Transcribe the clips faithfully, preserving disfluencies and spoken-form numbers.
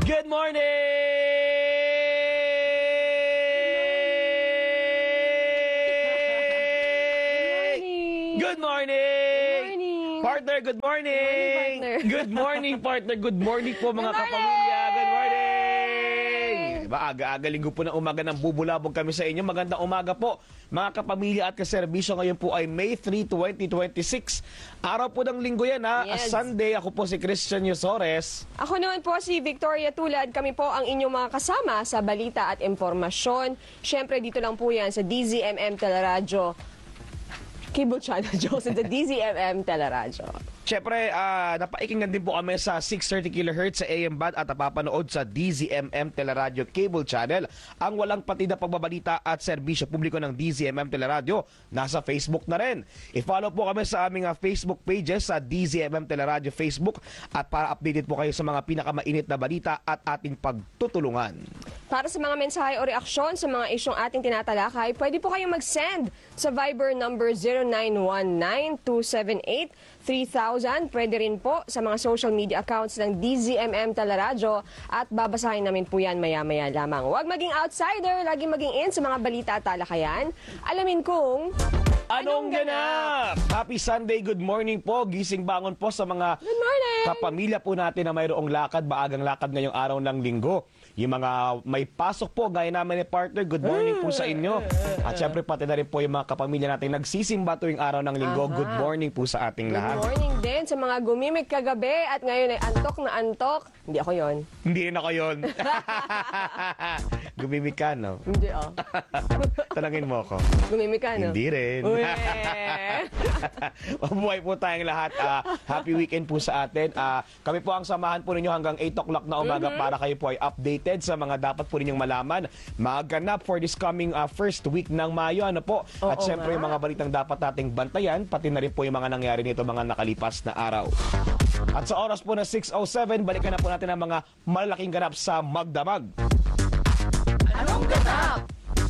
Good morning! Good morning! Good morning! Partner, good morning! Good morning, partner. Good morning po mga kapamilya. Good morning! Maaga-aga linggo po ng umaga ng bubulabog kami sa inyo. Magandang umaga po mga kapamilya at kaserbisyo. Ngayon po ay May third, twenty twenty-six. Araw po ng linggo yan ha. Yes. A Sunday. Ako po si Christian Yusores. Ako naman po si Victoria Tulad. Kami po ang inyong mga kasama sa balita at impormasyon. Siyempre dito lang po yan sa D Z M M Teleradyo. Cable Channel Jose sa D Z M M Teleradyo. Siyempre, uh, napaikinggan din po kami sa six thirty kilohertz sa A M band at napapanood sa D Z M M Teleradyo Cable Channel. Ang walang patida pagbabalita at serbisyo publiko ng D Z M M Teleradyo nasa Facebook na rin. I-follow po kami sa aming uh, Facebook pages sa D Z M M Teleradyo Facebook at para updated po kayo sa mga pinakamainit na balita at ating pagtutulungan. Para sa mga mensahe o reaksyon sa mga isyong ating tinatalakay, pwede po kayong mag-send sa Viber number zero nine one nine two seven eight three thousand. Pwede rin po sa mga social media accounts ng D Z M M Teleradyo at babasahin namin po yan maya-maya lamang. Huwag maging outsider, lagi maging in sa mga balita at talakayan. Alamin kung... Anong ganap? Happy Sunday, good morning po. Gising bangon po sa mga Good morning! kapamilya po natin na mayroong lakad, maagang lakad ngayong araw ng linggo. Yung mga may pasok po, gaya namin ni partner, good morning po sa inyo. At syempre pati na rin po yung mga kapamilya natin nagsisimba tuwing araw ng linggo. Aha. Good morning po sa ating Good lahat. morning din sa mga gumimik kagabi at ngayon ay antok na antok. Hindi ako yon. Hindi rin ako yun. Gumimik ka, no? Hindi oh. Tanangin mo ako. Gumimik ka, no? Hindi rin. Uy. Mabuhay po tayong lahat. Uh, happy weekend po sa atin. Uh, kami po ang samahan po ninyo hanggang eight o'clock na umaga Mm-hmm. para kayo po ay updated sa mga dapat po ninyong malaman. Maganap for this coming uh, first week ng Mayo. Ano po? Oo At syempre nga. yung mga balitang dapat nating bantayan, pati na rin po yung mga nangyari nito mga nakalipas na araw. At sa oras po na six oh seven, balikan na po natin ang mga malalaking ganap sa Magdamag. Anong ganap?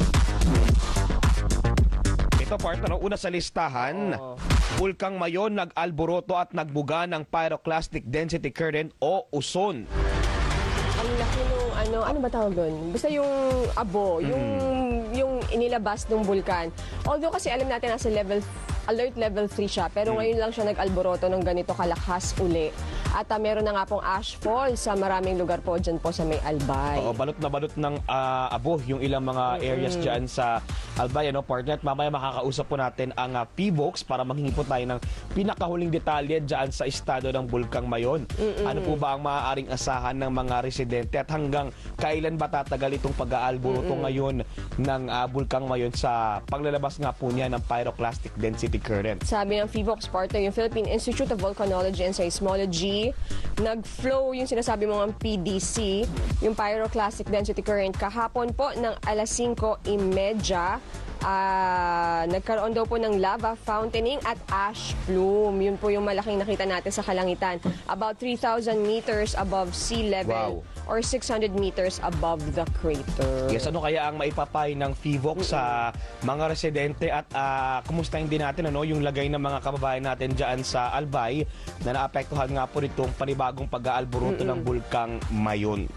Ito partner, no? Una sa listahan, Oo. Bulkang Mayon nag-alboroto at nagbuga ng pyroclastic density current o uson. Ang laki nung ano, ano ba tawag doon? Basta yung abo, yung yung inilabas ng bulkan. Although kasi alam natin nasa level alert level three siya, pero ngayon lang siya nag-alboroto ng ganito kalakas uli. At uh, meron na nga pong ashfall sa maraming lugar po dyan po sa may Albay. Oo, balot na balot ng ah, abo yung ilang mga areas dyan sa Albay, ano, partner. At mamaya makakausap po natin ang uh, P V O X para manghingi po tayo ng pinakahuling detalye dyan sa estado ng Bulkang Mayon. Ano po ba ang maaaring asahan ng mga residente at hanggang kailan ba tatagal itong pag-aalboroto ngayon ng uh, Bulkang Mayon sa paglalabas nga po niya ng pyroclastic density current? Sabi ng P V O X partner, yung Philippine Institute of Volcanology and Seismology, nag-flow yung sinasabi mo ng P D C, yung pyroclastic density current, kahapon po ng alas singko trenta. Uh, nagkaroon daw po ng lava fountaining at ash plume. Yun po yung malaking nakita natin sa kalangitan. About three thousand meters above sea level. Wow. Or six hundred meters above the crater. Yes, ano kaya ang maipapay ng P V O X sa mga residente at uh, kumustahin din natin ano, yung lagay ng mga kababayan natin dyan sa Albay na naapektuhan nga po nitong panibagong pag-aalboroto ng Bulkang Mayon.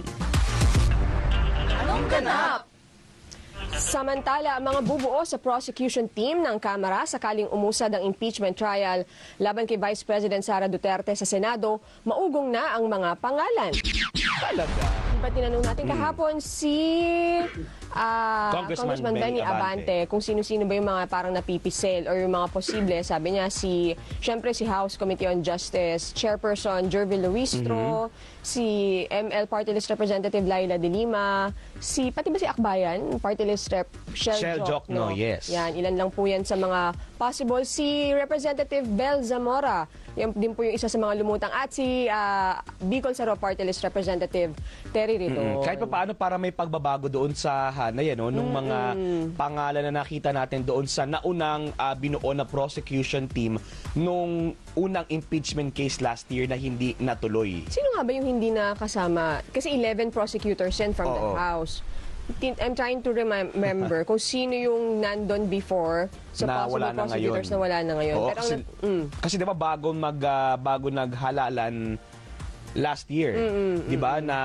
Anong ganap? Samantala, ang mga bubuo sa prosecution team ng Kamara sakaling umusad ang impeachment trial laban kay Vice President Sara Duterte sa Senado, maugong na ang mga pangalan. Talaga? Diba tinanong natin kahapon si ah, Congressman Congressman Benny Benny Abante kung sino-sino ba yung mga parang napipisel or yung mga posible. Sabi niya si, syempre si House Committee on Justice Chairperson Jervil Luistro, si M L Party List Representative Laila De Lima, si pati ba si Akbayan Party List Rep Shell, Shell Jokno, yes. Yan, ilan lang po yan sa mga possible. Si Representative Bel Zamora, yan din po yung isa sa mga lumutang. At si uh, Bicol Saro Party List Representative Terry Rito. Mm-hmm. Kahit pa paano para may pagbabago doon sa hanay, ano, nung mga pangalan na nakita natin doon sa naunang uh, binuo na prosecution team nung unang impeachment case last year na hindi natuloy. Sino nga ba yung hindi na kasama? Kasi eleven prosecutors yan from the Oo. House. I'm trying to remember kung sino yung nandun before sa Na possible wala na prosecutors ngayon. na wala na ngayon. Oo, Pero kasi, ang, mm, kasi 'di ba bago mag uh, bago naghalalan last year. 'Di ba na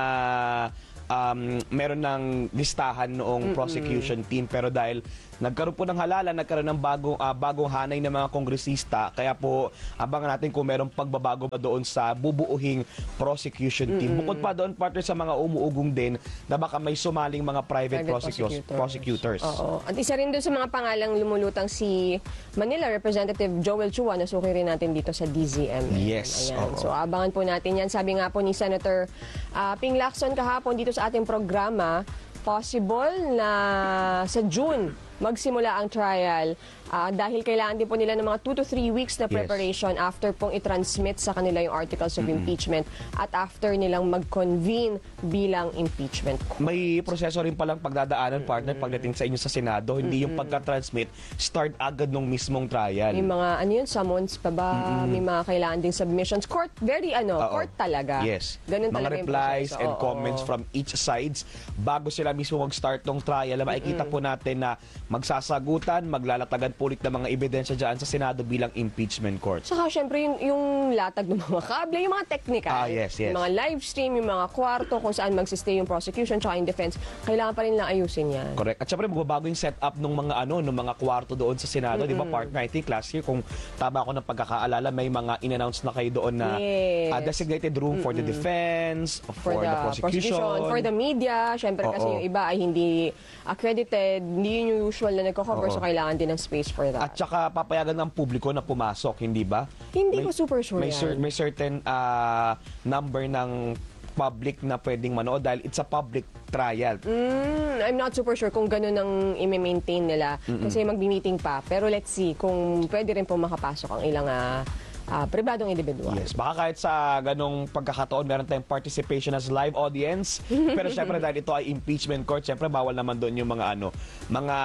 um, meron ng listahan noong prosecution team, pero dahil nagkaroon po ng halala, nagkaroon ng bagong, uh, bagong hanay ng mga kongresista, kaya po abangan natin kung merong pagbabago pa doon sa bubuuhing prosecution team. Bukod pa doon, partner, sa mga umuugong din na baka may sumaling mga private, Private prosecutors. prosecutors. Oo. At isa rin doon sa mga pangalang lumulutang si Manila Representative Joel Chua, nasuki rin natin dito sa D Z M. Yes, Ayan. oo. So abangan po natin yan. Sabi nga po ni Senator uh, Ping Lacson kahapon dito sa ating programa, possible na sa June magsimula ang trial uh, dahil kailangan din po nila ng mga two to three weeks na preparation yes. after pong i-transmit sa kanila yung articles of mm-hmm. impeachment at after nilang mag-convene bilang impeachment court. May proseso rin palang pagdadaanan, mm-hmm. partner, pagdating sa inyo sa Senado. Hindi mm-hmm. yung pagka-transmit, start agad nung mismong trial. May mga, ano yun, summons pa ba? Mm-hmm. May mga kailangan ding submissions. Court, very ano, Uh-oh. court talaga. Yes. Ganun mga talaga replies yung and Oo. comments from each sides bago sila mismo mag-start ng trial. Makikita mm-hmm. po natin na magsasagutan, maglalatagan po ulit ng mga ebidensya dyan sa Senado bilang impeachment court. Saka syempre yung, yung latag ng mga kable, yung mga technical, ah, yes, yes. yung mga live stream, yung mga kwarto kung saan magsistay yung prosecution tsaka yung defense, kailangan pa rin lang ayusin yan. Correct. At syempre magbabago yung setup ng mga ano, ng mga kwarto doon sa Senado, mm-hmm. di ba, partner? I think last year, kung tama ako ng pagkakaalala, may mga in-announce na kayo doon na yes. uh, designated room mm-hmm. for the defense, for, for the, the prosecution. prosecution, for the media. Syempre kasi yung iba ay hindi accredited, hindi yung usual na nagko-cover, so kailangan din ng space for that. At saka papayagan ng publiko na pumasok, hindi ba? Hindi may, ko super sure may, yan. cer- may certain uh, number ng public na pwedeng manood dahil it's a public trial. Mm, I'm not super sure kung gano'n ang i-maintain nila Mm-mm. kasi magbi-meeting pa. Pero let's see kung pwede rin po makapasok ang ilang uh, uh, pribadong individual. Yes, baka kahit sa ganong pagkakataon meron tayong participation as live audience. Pero syempre dahil ito ay impeachment court, syempre bawal naman doon yung mga ano, mga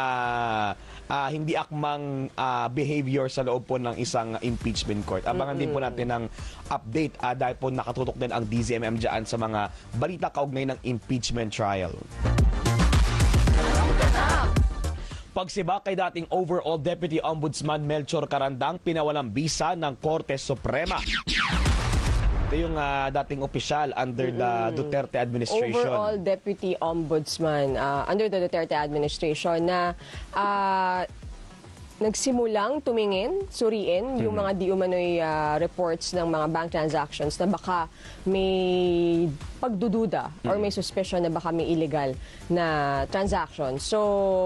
uh, hindi akmang uh, behavior sa loob po ng isang impeachment court. Abangan Mm-mm. din po natin ng update uh, dahil po nakatutok din ang D Z M M dyan sa mga balita kaugnay ng impeachment trial. Pagsiba kay dating overall Deputy Ombudsman Melchor Carandang, pinawalang bisa ng Korte Suprema. Ito yung uh, dating opisyal under the mm-hmm. Duterte administration. Overall Deputy Ombudsman uh, under the Duterte administration na uh, nagsimulang tumingin, suriin yung mga di umano'y uh, reports ng mga bank transactions na baka may pagdududa or may suspicion na baka may illegal na transaction. So,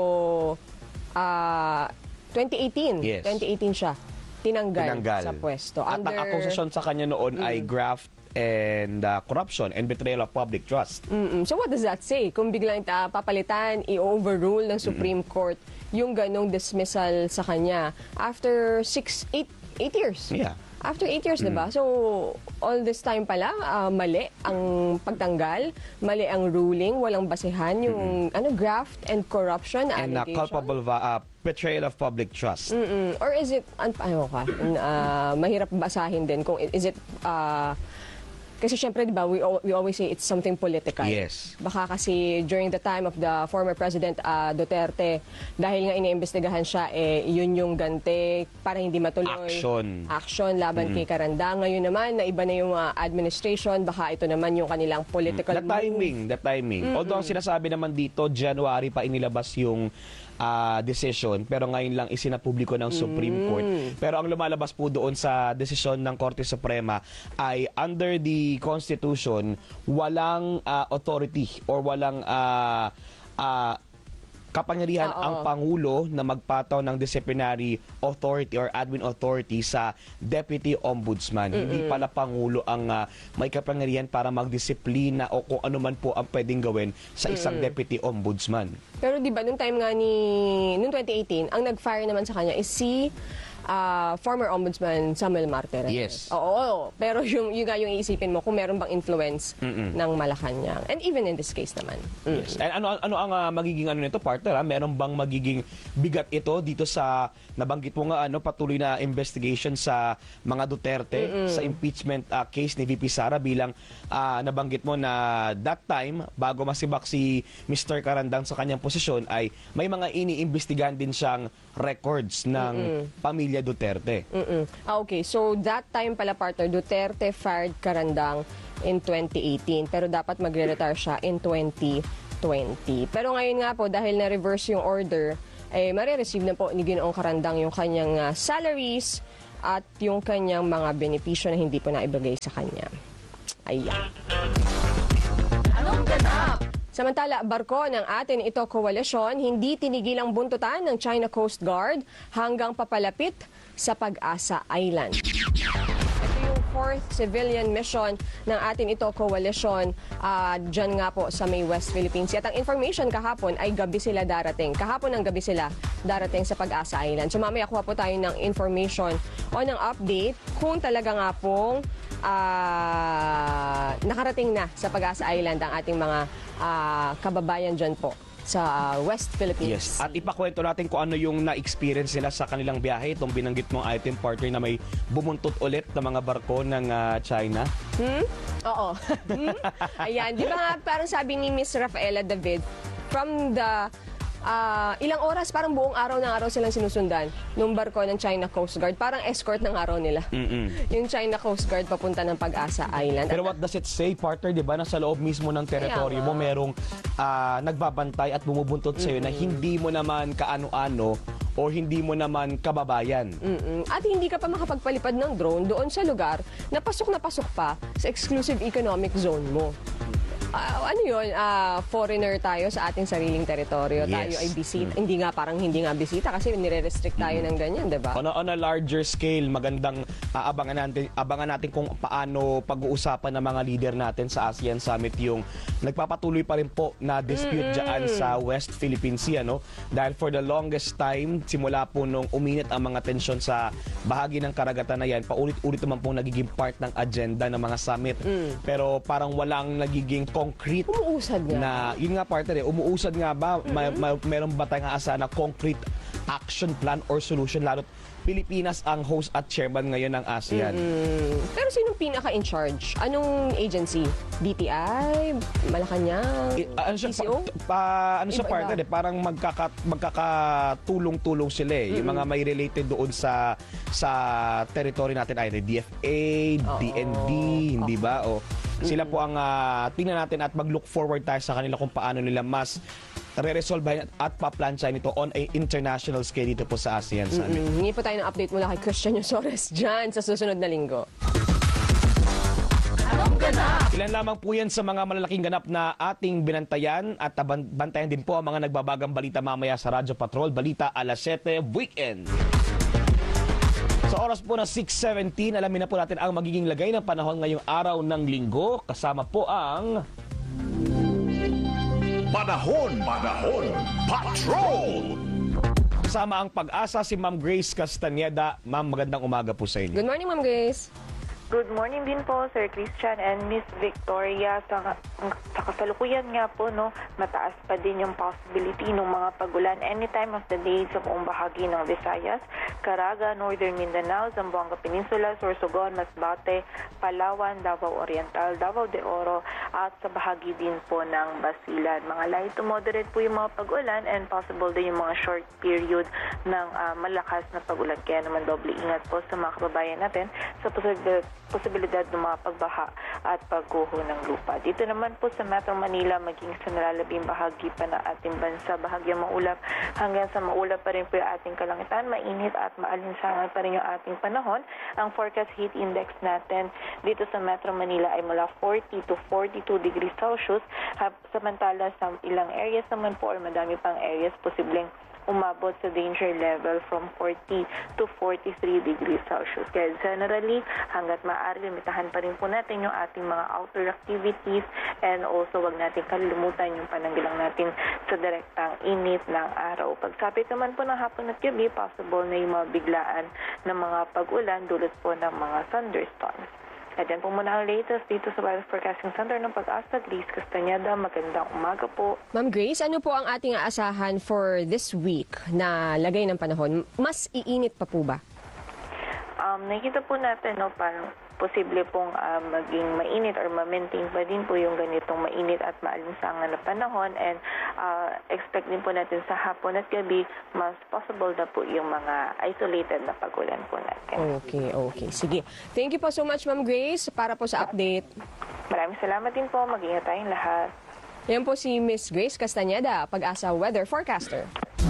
uh, twenty eighteen, yes. twenty eighteen siya, tinanggal, tinanggal. sa pwesto. At Under... ang akusasyon sa kanya noon mm. ay graft and uh, corruption and betrayal of public trust. Mm-mm. So what does that say? Kung biglang uh, papalitan, i-overrule ng Supreme Mm-mm. Court yung ganong dismissal sa kanya after six, eight, eight years. Yeah. After eight years, mm. diba? So, all this time pala, uh, mali ang pagtanggal, mali ang ruling, walang basehan, yung mm-hmm. ano graft and corruption and uh, culpable uh, betrayal of public trust. Mm-mm. Or is it, an, ano ka, uh, mahirap basahin din kung is it... Uh, Kasi syempre, di ba, we, we always say it's something political. Yes. Baka kasi during the time of the former President uh, Duterte, dahil nga iniimbestigahan siya, eh, yun yung ganti para hindi matuloy. Action. Action laban mm. kay Carandang. Ngayon naman, na iba na yung uh, administration, baka ito naman yung kanilang political The timing, move. the timing. Mm-mm. Although ang sinasabi naman dito, January pa inilabas yung Uh, decision, pero ngayon lang isinapubliko ng Supreme mm. Court. Pero ang lumalabas po doon sa desisyon ng Korte Suprema ay under the Constitution, walang uh, authority or walang uh, uh, kapangyarihan Uh-oh. ang Pangulo na magpataw ng disciplinary authority or admin authority sa Deputy Ombudsman. Mm-mm. Hindi pala Pangulo ang uh, may kapangyarihan para magdisiplina o kung ano man po ang pwedeng gawin sa isang Mm-mm. Deputy Ombudsman. Pero di ba, nung time nga ni, noong twenty eighteen, ang nag-fire naman sa kanya is si uh, former Ombudsman Samuel Martires. Yes. Oo, pero yung, yung, yung iisipin mo kung meron bang influence Mm-mm. ng Malacanang. And even in this case naman. Mm. Yes. And ano, ano ang uh, magiging ano nito, partner? Ha? Meron bang magiging bigat ito dito sa, nabanggit mo nga, ano, patuloy na investigation sa mga Duterte Mm-mm. sa impeachment uh, case ni V P Sara bilang uh, nabanggit mo na that time, bago masibak si Mister Carandang sa kanyang posisyon, ay may mga iniimbestigahan din siyang records ng Mm-mm. pamilya pamilya Duterte. Mm-mm. Ah, okay. So, that time pala, partner, Duterte fired Carandang in twenty eighteen. Pero dapat magre-retire siya in twenty twenty. Pero ngayon nga po, dahil na-reverse yung order, eh, marireceive na po ni Ginoong Carandang yung kanyang uh, salaries at yung kanyang mga benepisyo na hindi po naibigay sa kanya. Ayan. Anong ganap? Samantala, barko ng atin ito koalisyon, hindi tinigil ang buntutan ng China Coast Guard hanggang papalapit sa Pag-asa Island. Ito yung fourth civilian mission ng atin ito koalisyon uh, dyan nga po sa may West Philippine Sea. At ang information kahapon ay gabi sila darating. Kahapon ng gabi sila darating sa Pag-asa Island. So mamaya kuha po tayo ng information o ng update kung talaga nga pong uh, nakarating na sa Pag-asa Island ang ating mga uh, kababayan dyan po sa West Philippines. Yes. At ipakwento natin kung ano yung na-experience nila sa kanilang biyahe. Itong binanggit mong item partner na may bumuntot ulit na mga barko ng uh, China. Hmm? Oo. Hmm? Ayan. Di ba nga parang sabi ni Miss Rafaela David, from the uh, ilang oras, parang buong araw ng araw silang sinusundan nung barko ng China Coast Guard. Parang escort ng araw nila. Mm-mm. Yung China Coast Guard papunta ng Pag-asa Island. Pero what does it say, partner? Di ba? Nasa loob mismo ng teritoryo mo, merong uh, nagbabantay at bumubuntot sa'yo mm-hmm. na hindi mo naman kaano-ano o hindi mo naman kababayan. Mm-mm. At hindi ka pa makapagpalipad ng drone doon sa lugar na pasok na pasok pa sa exclusive economic zone mo. Uh, ano yun, uh, foreigner tayo sa ating sariling teritoryo. Yes. Tayo ay bisita. Mm. Hindi nga, parang hindi nga bisita kasi nire-restrict tayo mm. ng ganyan, di ba? On a, on a larger scale, magandang uh, abangan natin, abangan natin kung paano pag-uusapan ng mga leader natin sa ASEAN Summit yung nagpapatuloy pa rin po na dispute mm-hmm. dyan sa West Philippine Sea. No? Dahil for the longest time, simula po nung uminit ang mga tensyon sa bahagi ng karagatan na yan, paulit-ulit naman po nagiging part ng agenda ng mga summit. Mm. Pero parang walang nagiging concrete umuusad nga. Na, yun nga partner eh, umuusad nga ba? Mm-hmm. May, may, meron ba tayong asa na concrete action plan or solution? Lalo't Pilipinas ang host at chairman ngayon ng ASEAN. Mm-hmm. Pero sinong pinaka-in charge? Anong agency? D T I? Malacanang? I, ano siya, P C O? Pa, pa, ano siya partner eh, parang magkaka, magkakatulong-tulong sila eh. Mm-hmm. Yung mga may related doon sa sa territory natin ay D F A, oh, D N D, hindi ba? O sila po ang uh, tingnan natin at mag-look forward tayo sa kanila kung paano nila mas re-resolve at paplansyahin ito on a international scale dito po sa ASEAN Summit. Mm-hmm. Hingi po tayo ng update mula kay Christian Yosores dyan sa susunod na linggo. Anong ganap? Ilan lamang po yan sa mga malalaking ganap na ating binantayan at bantayan din po ang mga nagbabagang balita mamaya sa Radyo Patrol. Balita alas siyete, Weekend. Sa oras po na six seventeen, alamin na po natin ang magiging lagay ng panahon ngayong araw ng linggo. Kasama po ang... Panahon, Panahon, Patrol! Kasama ang Pag-asa si Ma'am Grace Castañeda. Ma'am, magandang umaga po sa inyo. Good morning, Ma'am Grace. Good morning din po, Sir Christian and Miss Victoria. Sa, sa kasalukuyan nga po, no, mataas pa din yung possibility ng mga pagulan anytime of the day sa buong bahagi ng Visayas, Caraga, Northern Mindanao, Zamboanga Peninsula, Sorsogon, Masbate, Palawan, Davao Oriental, Davao de Oro, at sa bahagi din po ng Basilan. Mga light to moderate po yung mga pagulan and possible din yung mga short period ng uh, malakas na pagulan. Kaya naman doble ingat po sa mga kababayan natin sa posibilidad posibilidad ng mga pagbaha at pagguho ng lupa. Dito naman po sa Metro Manila, maging sa nalalabing bahagi pa ng ating bansa, bahagyang maulap hanggang sa maulap pa rin po yung ating kalangitan, mainit at maalinsangan pa rin yung ating panahon. Ang forecast heat index natin dito sa Metro Manila ay mula forty to forty-two degrees Celsius, samantala sa ilang areas naman po or madami pang areas posibleng umabot sa danger level from forty to forty-three degrees Celsius. Kaya generally, hanggat maaari, limitahan pa rin po natin yung ating mga outdoor activities and also wag natin kalilimutan yung pananggilang natin sa direktang init ng araw. Pagsapit naman po ng hapon at gabi, possible na yung mga biglaan ng mga pag-ulan dulot po ng mga thunderstorms. At yan po muna ang latest dito sa Weather Forecasting Center ng Pag-asa. Grace Castañeda, magandang umaga po. Ma'am Grace, ano po ang ating aasahan for this week na lagay ng panahon? Mas iinit pa po ba? Um, nakikita po natin, no, parang posible pong ah, maging mainit or ma-maintain pa din po yung ganitong mainit at maalinsangan na panahon, and ah, expect din po natin sa hapon at gabi mas possible na po yung mga isolated na pagulan po natin. Okay, okay. Sige. Thank you po so much, Ma'am Grace, para po sa update. Maraming salamat din po. Mag-ingat tayong lahat. Yan po si Miss Grace Castañeda, Pag-asa Weather Forecaster.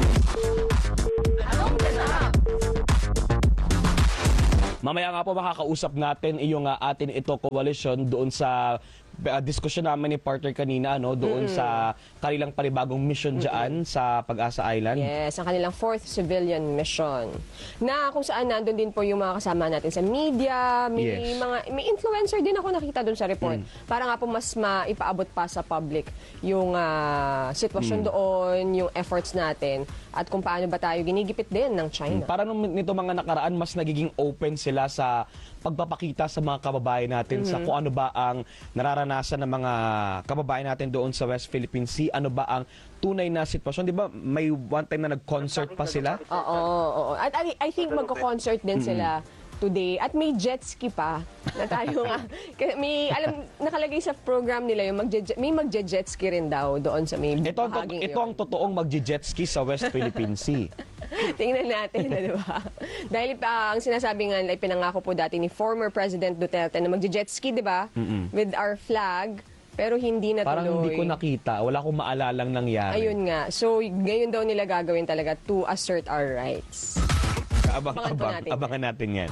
Mamaya nga po makakausap natin yung uh, atin ito coalition doon sa uh, diskusyon namin ni partner kanina, no, doon mm-hmm. sa kanilang panibagong mission dyan mm-hmm. sa Pag-asa Island. Yes, ang kanilang fourth civilian mission. Na kung saan nandun din po yung mga kasama natin sa media, may Yes. mga may influencer din ako nakita doon sa report. Mm. Para nga po mas maipaabot pa sa public yung uh, sitwasyon mm. doon, yung efforts natin at kung paano ba tayo ginigipit din ng China. Mm. Para nung nito mga nakaraan, mas nagiging open sila sa pagpapakita sa mga kababayan natin mm-hmm. sa kung ano ba ang nararanasan ng mga kababayan natin doon sa West Philippine Sea, ano ba ang tunay na sitwasyon. Di ba may one time na nag-concert pa sila? Oo, oo. At I, I think magko-concert din sila today. At may jet ski pa na tayo nga. Kaya may, alam, nakalagay sa program nila yung magje may magje-jet ski rin daw doon sa may Ito, ang to- bahaging ito ang totoong magje-jet ski sa West Philippine Sea. Tingnan natin, di ba? Dahil pa, ang sinasabi nga, ay pinangako po dati ni former President Duterte na magje-jet ski, di ba? With our flag, pero hindi natuloy. Parang hindi ko nakita. Wala akong maalalang nangyari. Ayun nga. So, ngayon daw nila gagawin talaga to assert our rights. Abang-abang. Abangan natin Abangan natin yan.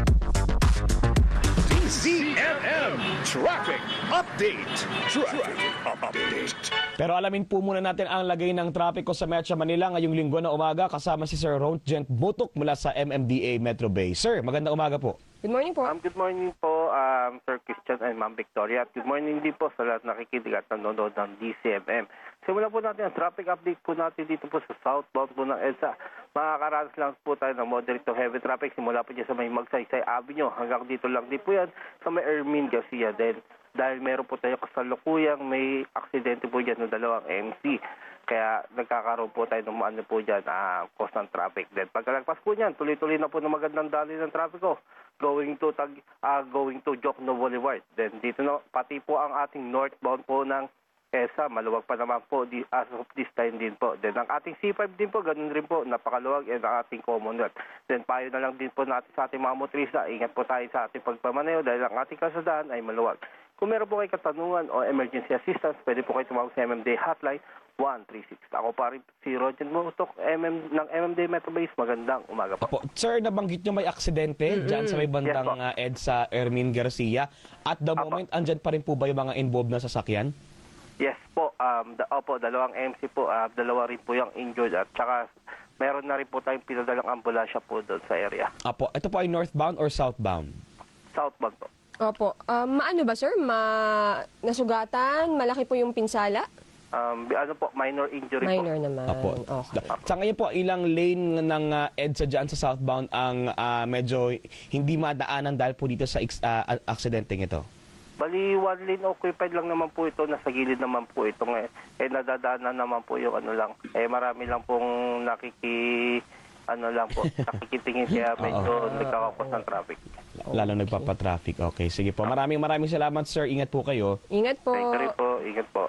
Z M M Traffic Update. Traffic Update. Pero alamin po muna natin ang lagay ng trapiko sa Metro Manila ngayong linggo na umaga kasama si Sir Rongent Butok mula sa M M D A Metro Bay. Sir, magandang umaga po. Good morning po. Um, good morning po, um, Sir Christian and Ma'am Victoria. At good morning din po sa lahat nakikinig at nanonood ng D C M M. Simulan po natin ang traffic update po natin dito po sa southbound po ng EDSA. Makakaranas lang po tayo ng moderate to heavy traffic. Simula po dyan sa may Magsaysay Avenue. Hanggang dito lang din po yan sa may Ermin Garcia. Then, dahil meron po tayo kasalukuyang may aksidente po dyan ng dalawang M C. Kaya nagkakaroon po tayo ng ano po dyan, uh, cause ng traffic. Then pagkalagpas po niyan, tuloy-tuloy na po ng magandang daloy ng traffic going to tag, uh, going to Jokno Boulevard. Then dito na, pati po ang ating northbound po ng EDSA, maluwag pa naman po di, as of this time din po. Then ang ating C five din po, ganun rin po, napakaluwag, and ang ating Commonwealth. Then payo na lang din po natin sa ating mga motorista, ingat po tayo sa ating pagpamaneho dahil ang ating kasadaan ay maluwag. Kung meron po kayo katanungan o emergency assistance, pwede po kayo tumawag sa M M D hotline one three six. Ako pa rin si Rongent Butok M M, ng M M D Metro Base. Magandang umaga po. Apo, sir, nabanggit nyo may aksidente mm-hmm. dyan sa may bandang Yes, uh, EDSA Ermin Garcia. At the Apo. moment, andyan pa rin po ba yung mga involved na sasakyan? Yes po, um, da, opo, dalawang M C po, uh, dalawa rin po yung injured at saka meron na rin po tayong pinadalang ambulansya po doon sa area. Apo, ito po ay northbound or southbound? Southbound po. Opo. Um, maano ba, sir? Ma nasugatan? Malaki po yung pinsala? Um, ano po, minor injury Minor po. naman. Apo. Okay. Sa ngayon po, ilang lane ng uh, EDSA dyan sa southbound ang uh, medyo hindi madaanan dahil po dito sa uh, aksidenteng ito? Bali, one lane occupied lang naman po ito. Nasa gilid naman po ito. Eh, eh nadadaanan naman po yung ano lang. Eh, marami lang pong nakiki... Ano lang po, nakikitingin kaya medyo nagkakapos ng traffic. Lalo nagpapatraffic. Okay, sige po. Maraming maraming salamat, sir. Ingat po kayo. Ingat po. Thank you rin po. Ingat po.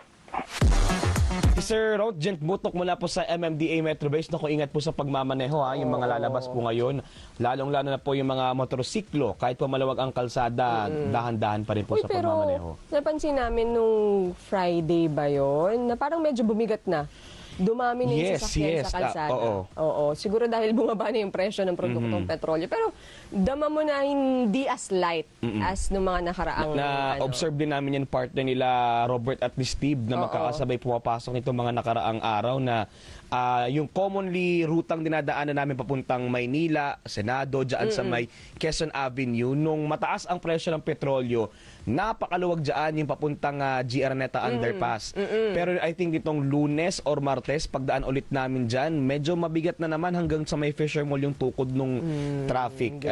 Si Sir Rongent Butok mula po sa M M D A Metro Base. Naku, ingat po sa pagmamaneho ha. Yung mga lalabas po ngayon. Lalong-lalo na po yung mga motorsiklo. Kahit po malawag ang kalsada, mm. dahan-dahan pa rin po Uy, sa pero pagmamaneho. napansin namin nung Friday ba yon na parang medyo bumigat na. Dumami na yung Yes, sasakyan yes, sa kalsada. ah, oo. Oo. Siguro dahil bumaba na yung presyo ng produktong Mm-hmm. petrolyo. Pero dama mo na hindi as light as nung mga nakaraang... Na ano. observe din namin yung partner nila Robert at ni Steve na Oo. magkakasabay pumapasok nito mga nakaraang araw na ah, yung commonly rutang dinadaanan namin papuntang Maynila, Senado, dyan sa may Quezon Avenue. Nung mataas ang presyo ng petrolyo, napakaluwag dyan yung papuntang uh, G. Araneta Underpass. Pero I think itong Lunes or Martes, pagdaan ulit namin dyan, medyo mabigat na naman hanggang sa may Fisher Mall yung tukod nung traffic. And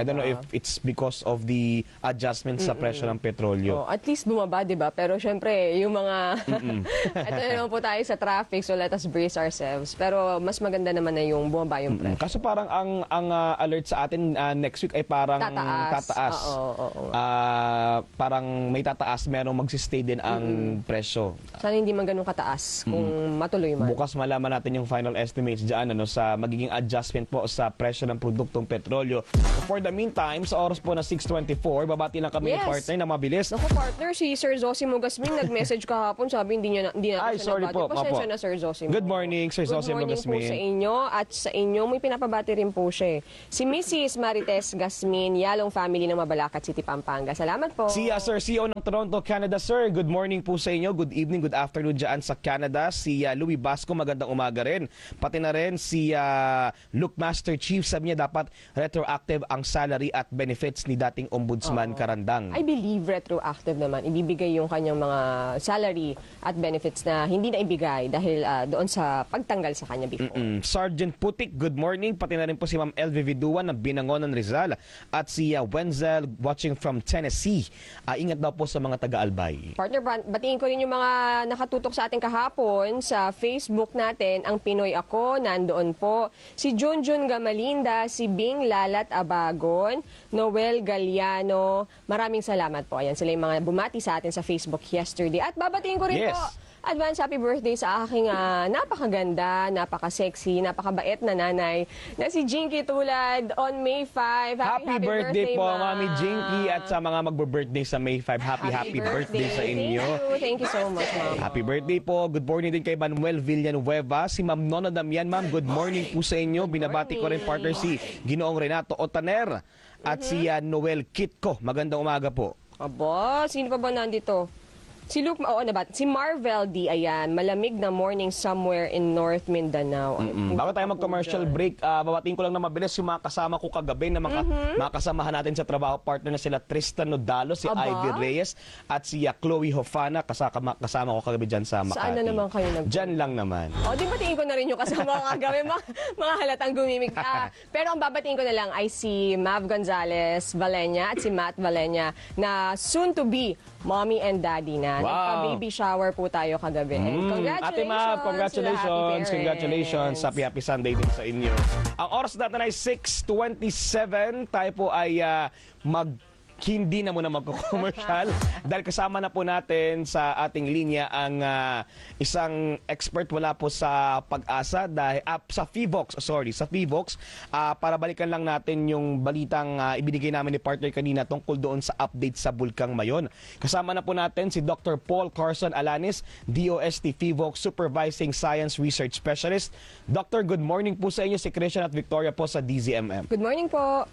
don't know if Diba? it's because of the adjustment sa presyo ng petrolyo. Oh, at least bumaba, di ba? Pero syempre, yung mga... Ito na naman po tayo sa traffic, so let us brace ourselves. Pero mas maganda naman na yung bumaba yung presyo. Kaso parang ang ang ah, alert sa atin ah, next week ay parang Tataas. tataas. Oo, oo, oo. Ah, parang may tataas, merong magsistay din ang presyo. Sana hindi man ganun kataas kung matuloy man. Bukas malaman natin yung final estimates dyan ano, sa magiging adjustment po sa presyo ng produktong petrolyo. For the meantime, sa oras po na six twenty-four, babati lang kami Yes. ng partner na mabilis. Naku, partner, si Sir Zosimo Gasmin nag-message kahapon, sabi hindi niya na, hindi natin Ay, siya sorry nabati. po, Pasensya opo. na, Sir Zosimo. Good morning, Sir Zosimo Good morning Gasmin. po sa inyo at sa inyo may pinapabati rin po siya. eh. Si Missus Marites Gasmin, Yalong family ng Mabalacat City, Pampanga. Salamat po. Si uh, Sir C E O ng Toronto, Canada. Sir, good morning po sa inyo. Good evening, good afternoon dyan sa Canada. Si uh, Louis Basco, magandang umaga rin. Pati na rin si uh, Luke Master Chief. Sabi niya dapat retroactive ang salary at benefits ni dating Ombudsman Karandang. I believe retroactive naman. Ibibigay yung kanyang mga salary at benefits na hindi na ibigay dahil ah, doon sa pagtanggal sa kanya before. Mm, Sergeant Putik, good morning. Pati na rin po si Ma'am L V Viduan ng Binangonan, Rizal. At si uh, Wenzel watching from Tennessee. Uh, ingat daw po sa mga taga-Albay. Partner, ban- batiin ko rin yung mga nakatutok sa ating kahapon sa Facebook natin, ang Pinoy Ako, nandoon po. Si Junjun Gamalinda, si Bing Lalat Abagon, Noel Galliano, maraming salamat po. Ayan, sila yung mga bumati sa atin sa Facebook yesterday. At babatiin ko rin Yes. po, advance happy birthday sa aking ah, napakaganda, napaka-sexy, napakabait na nanay na si Jinky Tulad on May fifth. Happy, birthday, po, Ma. Mami Jinky. At sa mga magbe-birthday sa May fifth, happy, happy, birthday. sa inyo. Thank you. Thank you so much, Ma'am. Happy birthday po. Good morning din kay Manuel Villanueva. Si Ma'am Nona Damian, Ma'am. Good morning po sa inyo. Binabati ko rin partner si Ginoong Renato Otaner at si uh, Noel Kitko. Magandang umaga po. Aba, sino pa ba nandito? Si Luke, oo na ba? Si Marvel D, ayan, malamig na morning somewhere in North Mindanao. Ay, Mm, bago tayo mag-commercial break, uh, babatiin ko lang na mabilis yung mga kasama ko kagabi na mga, mga kasamahan natin sa trabaho partner na sila Tristan Nodalo, si Aba? Ivy Reyes at si uh, Chloe Hofana. Kasama, kasama ko kagabi dyan sa Makati. Saan na naman kayo nag- Dyan lang naman. O, di batiin ko na rin yung kasama ko kagabi, mga, mga halatang gumimik. Ah, pero ang babatiin ko na lang ay si Mav Gonzalez Valenya at si Matt Valenya na soon to be mommy and daddy na. Wow. Nagpa-baby shower po tayo kagabi. And Mm, congratulations! Ate Mab, sila, congratulations, happy congratulations. parents. Happy, happy Sunday din sa inyo. Ang oras natin ay six twenty-seven. Tayo po ay ah, mag hindi na muna magko-commercial dahil kasama na po natin sa ating linya ang ah, isang expert wala po sa Pag-asa dahil ah, sa Fivox, sorry, sa Fivox ah, para balikan lang natin yung balitang ah, ibinigay namin ni partner kanina tungkol doon sa update sa Bulkang Mayon. Kasama na po natin si Doctor Paul Carson Alanis, D O S T Fivox Supervising Science Research Specialist. Doctor, good morning po sa inyo, si Christian at Victoria po sa D Z M M. Good morning po.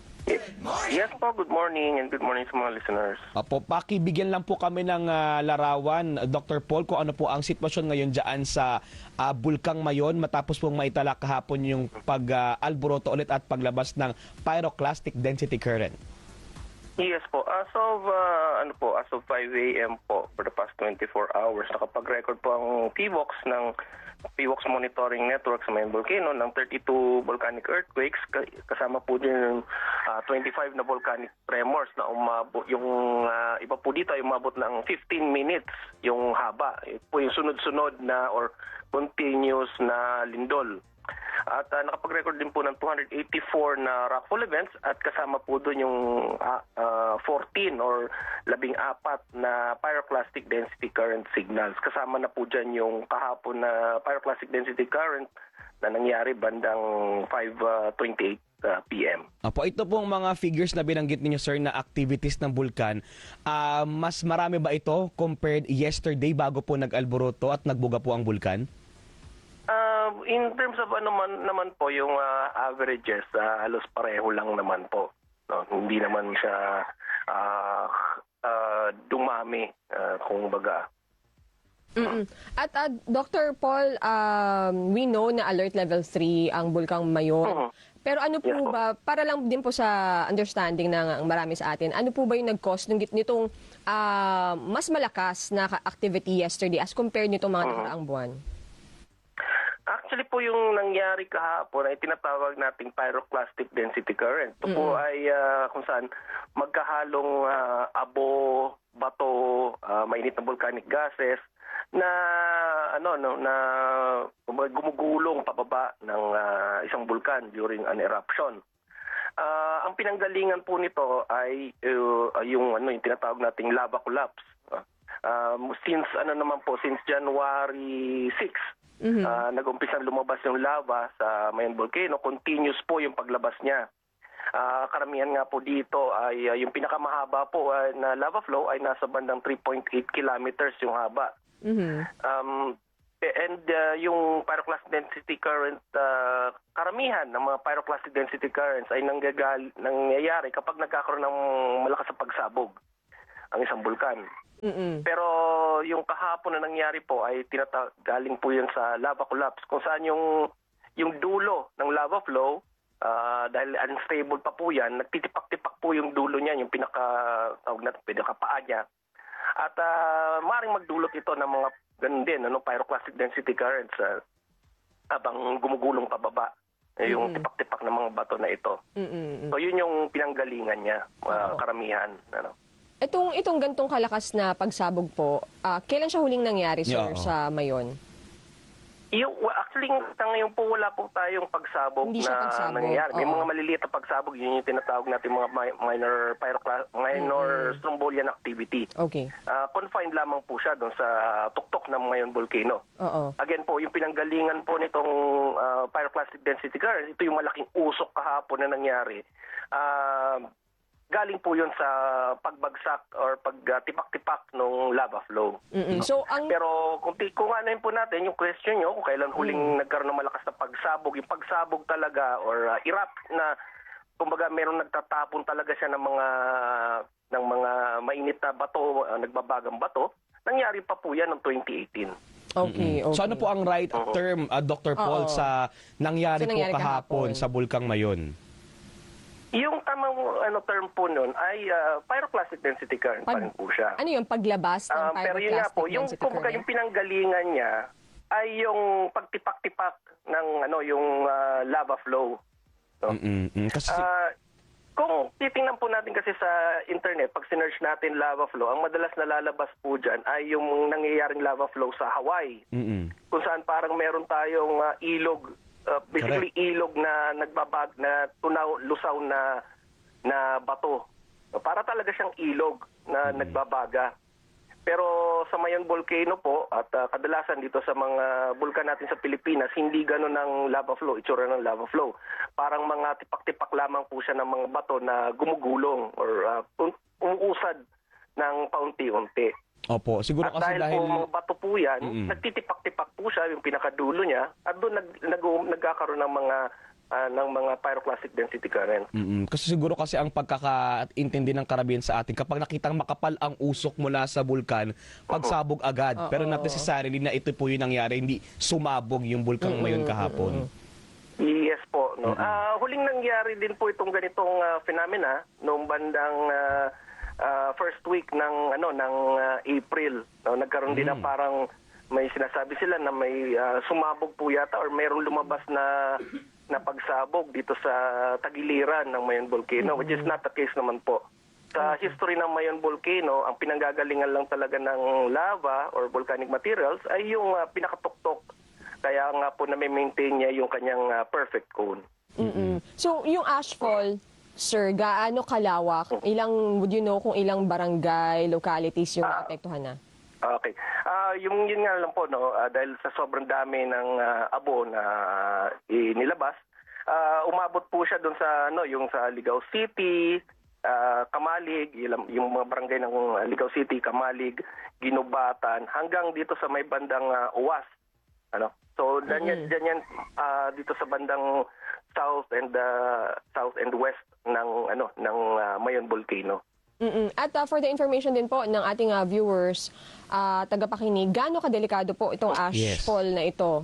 Yes po, good morning and good morning sa mga listeners. Apo, pakibigyan lang po kami ng ah, larawan, Doctor Paul, kung ano po ang sitwasyon ngayon dyan sa ah, Bulkang Mayon matapos pong maitala kahapon yung pag-alboroto ulit at paglabas ng pyroclastic density current. Yes po, as of, uh, ano po, as of five a m po, for the past twenty-four hours, nakapag-record po ang P V O X ng P V O X Monitoring Network sa Mayon Volcano ng thirty-two volcanic earthquakes, ka- kasama po din yung uh, twenty-five na volcanic tremors na umabot, yung uh, iba po dito ay umabot ng fifteen minutes yung haba. Ito po yung sunod-sunod na or continuous na lindol. At uh, nakapag-record din po ng two hundred eighty-four na rockfall events at kasama po doon yung uh, uh, fourteen or labing apat na pyroclastic density current signals. Kasama na po dyan yung kahapon na pyroclastic density current na nangyari bandang five twenty-eight p m Apo, ito pong mga figures na binanggit ninyo, sir, na activities ng bulkan, ah, mas marami ba ito compared yesterday bago po nag-alboroto at nagbuga po ang bulkan? Uh, in terms of ano man, naman po, yung uh, averages, uh, halos pareho lang naman po. No? Hindi naman siya uh, uh, dumami, uh, kung baga. Mm-mm. At uh, Doctor Paul, um, we know na alert level three ang Bulkang Mayon. Mhm. Pero ano po Yes po. ba, para lang din po sa understanding ng marami sa atin, ano po ba yung nag-cause ng nitong ah, mas malakas na ka- activity yesterday as compared nitong mga nakaraang buwan? Actually po yung nangyari kahapon ay tinatawag nating pyroclastic density current. Ito po ay ah, kung saan magkahalong ah, abo, bato, ah, mainit na volcanic gases na ano no na gumugulong pababa ng ah, isang bulkan during an eruption. Ah, ang pinanggalingan po nito ay uh, yung ano yung tinatawag nating lava collapse. Um, since ano naman po since January sixth, Mhm. ah, nag-umpisang lumabas yung lava sa Mayon Volcano, continuous po yung paglabas niya. Ah, karamihan nga po dito ay ah, yung pinakamahaba po ah, na lava flow ay nasa bandang three point eight kilometers yung haba. Mhm. Um, and uh, yung pyroclastic density current, uh, karamihan ng mga pyroclastic density currents ay nanggagal, nangyayari kapag nagkakaroon ng malakas na pagsabog ang isang bulkan. Mm-mm. Pero yung kahapon na nangyari po ay tinata- galing po yun sa lava collapse kung saan yung, yung dulo ng lava flow, uh, dahil unstable pa po yan, nagtitipak-tipak po yung dulo niya, yung pinaka, tawag natin, pinakapaa niya. At uh, maaaring magdulot ito ng mga ganun din, ano, pyroclastic density currents uh, habang gumugulong pababa yung Mm-mm. tipak-tipak ng mga bato na ito. Mm-mm. So yun yung pinanggalingan niya, uh, Oo. karamihan. Ano. Itong itong gantong kalakas na pagsabog po, ah, kailan siya huling nangyari, sir, Yeah, oo. sa Mayon? Yung, well, actually, sa ngayon po wala po tayong pagsabog Hindi siya na pagsabog, nangyayari. May oo. mga maliliit na pagsabog, yun yung tinatawag natin mga mi- minor pyrocla- minor strombolian activity. Okay. Ah, confined lamang po siya doon sa tuktok ng Mayon Volcano. Oo. Again po, yung pinanggalingan po nitong ah, pyroclastic density current, ito yung malaking usok kahapon na nangyari. Ah, galing po yun sa pagbagsak or pagtipak-tipak ng lava flow. Mm-mm. So, ang... Pero kung, ti- kung ano po natin, yung question nyo, kung kailan huling nagkaroon ng malakas na pagsabog, yung pagsabog talaga or uh, erupt na, kumbaga meron nagtatapon talaga siya ng mga ng mga mainit na bato, uh, nagbabagang bato, nangyari pa po yan noong twenty eighteen. Okay, okay. So ano po ang right term, uh, Doctor Paul, Oo. sa nangyari, Sa nangyari po kahapon, kahapon. sa Bulkang Mayon? Yung tamang ano, term po nun ay uh, pyroclastic density current pa rin po siya. Ano yung paglabas ng Um, pero yun nga pyroclastic po, yung density kumbaga current? yung pinanggalingan niya ay yung pagtipak-tipak ng ano yung ah, lava flow. No? Mm-mm. Kasi Ah, kung titingnan po natin kasi sa internet, pag sinearch natin lava flow, ang madalas na lalabas po dyan ay yung nangyayaring lava flow sa Hawaii. mm-mm. Kung saan parang meron tayong ah, ilog, ah, basically ilog na nagbabag, na tunaw, lusaw na na bato. Para talaga siyang ilog na nagbabaga. Pero sa Mayon Volcano po, at ah, kadalasan dito sa mga bulkan natin sa Pilipinas, hindi gano'n ang lava flow, itsura ng lava flow. Parang mga tipak-tipak lamang po siya ng mga bato na gumugulong or uh, umuusad ng paunti-unti. Opo, siguro At kasi dahil, dahil... po mga bato po yan, Mm-mm. nagtitipak-tipak po siya, yung pinakadulo niya, at doon nag, nag, nagkakaroon ng mga ah, ng mga pyroclastic density current. Mm-mm. Kasi siguro kasi ang pagkakaintindi ng karamihan sa atin, kapag nakitang makapal ang usok mula sa bulkan, pagsabog agad. Pero not necessarily na ito po yung nangyari, hindi sumabog yung bulkang Mayon kahapon. Yes po. No? Ah, huling nangyari din po itong ganitong ah, phenomena noong bandang ah, ah, first week ng ano ng ah, April. No? Nagkaroon din na parang may sinasabi sila na may ah, sumabog po yata or mayroong lumabas na na pagsabog dito sa tagiliran ng Mayon Volcano, which is not the case naman po. Sa history ng Mayon Volcano, ang pinanggagalingan lang talaga ng lava or volcanic materials ay yung ah, pinakatuktok. Kaya nga po na-maintain niya yung kanyang ah, perfect cone. Mm-mm. So, yung ashfall, sir, gaano kalawak? Ilang, would you know kung ilang barangay, localities yung Ah. naapektuhan na? Okay. Ah, yung yun nga lang po no, ah, dahil sa sobrang dami ng ah, abo na ah, inilabas, ah, umabot po siya doon sa ano, yung sa Ligao City, ah, Kamalig, yung, yung mga barangay ng ah, Ligao City, Kamalig, Ginubatan, hanggang dito sa may bandang ah, Uwas. Ano? So, dyan, dyan yan ah, dito sa bandang south and ah, south and west ng ano ng ah, Mayon Volcano. Mm-mm. At uh, for the information din po ng ating uh, viewers, uh, tagapakinig, gaano kadelikado po itong ashfall na ito?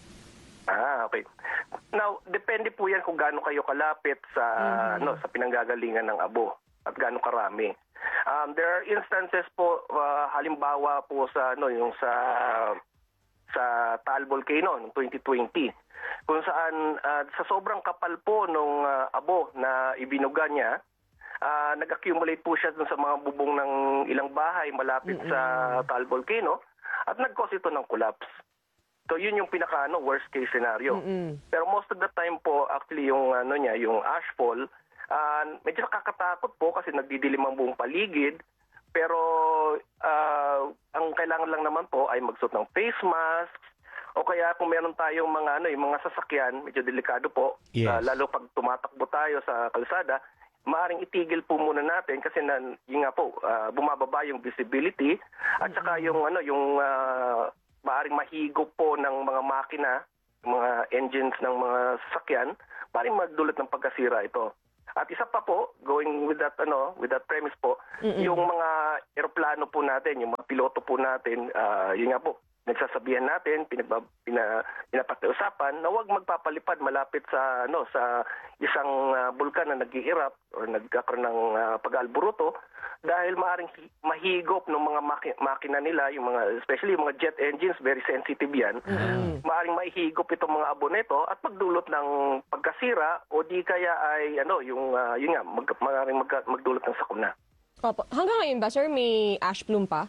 Ah, okay. Now, depende po yan kung gaano kayo kalapit sa ano sa pinanggagalingan ng abo at gaano karami. Um, there are instances po, uh, halimbawa po sa ano yung sa sa Taal Volcano noong twenty twenty. Kung saan ah, sa sobrang kapal po nung ah, abo na ibinuga niya, ah, nag-accumulate po siya dun sa mga bubong ng ilang bahay malapit sa Taal Volcano at nag-cause ito ng collapse. So yun yung pinaka ano, worst case scenario. Pero most of the time po actually yung ano niya, yung ashfall, ah, medyo nakakatakot po kasi nagdidilim ang buong paligid. Pero ah, ang kailangan lang naman po ay magsuot ng face mask o kaya kung meron tayong mga ano, yung mga sasakyan, medyo delikado po, Yes. ah, lalo pag tumatakbo tayo sa kalsada, maaring itigil po muna natin kasi na, yun nga po, ah, bumababa yung visibility at saka yung ano, yung ah, maaring mahigop po ng mga makina, mga engines ng mga sasakyan, maaring magdulot ng pagkasira ito. At isa pa po, going with that ano, with that premise po, yung mga eroplano po natin, yung mga piloto po natin, ah, yun nga po, nagsasabihan natin, pinagba, pina, pinapatiusapan na huwag magpapalipad malapit sa ano sa isang ah, bulkan na nag-i-erupt or nagkakaroon ng ah, pag-alburuto dahil maaring hi- mahigop ng mga maki- makina nila, yung mga especially yung mga jet engines, very sensitive yan. Maaring mahigop itong mga abo nito at magdulot ng pagkasira o di kaya ay ano yung ah, yun nga mag, maaring mag, magdulot ng sakuna. Opo. Hanggang ngayon ba, sir, may ash plume pa?